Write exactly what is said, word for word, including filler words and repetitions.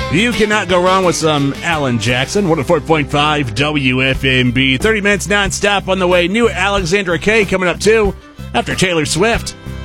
You cannot go wrong with some Alan Jackson. one oh four point five W F M B. thirty minutes nonstop on the way. New Alexandra Kay coming up, too, after Taylor Swift.